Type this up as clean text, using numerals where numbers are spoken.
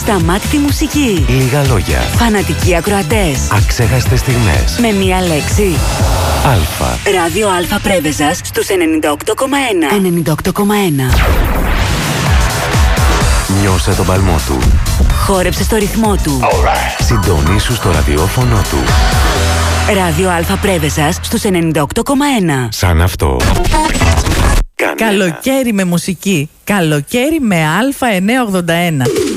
Ασταμάτητη μουσική. Λίγα λόγια. Φανατικοί ακροατές. Αξέχαστες στιγμές. Με μία λέξη. Αλφα. Ράδιο Αλφα Πρέβεζας στους 98,1. 98,1. Νιώσε τον παλμό του. Χόρεψε στο ρυθμό του. Συντονίσου στο ραδιόφωνο του. Ράδιο Αλφα Πρέβεζας στους 98,1. Σαν αυτό. Καλοκαίρι με μουσική. Καλοκαίρι με Α981.